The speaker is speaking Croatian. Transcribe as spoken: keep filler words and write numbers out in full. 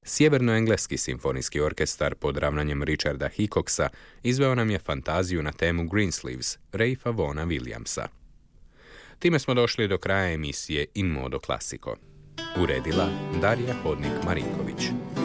Sjevernoengleski simfonijski orkestar pod ravnanjem Richarda Hickoxa izveo nam je fantaziju na temu Greensleeves, Ralpha Vaughna Williamsa. Time smo došli do kraja emisije In Modo Classico. Uredila Darija Hodnik-Marinković.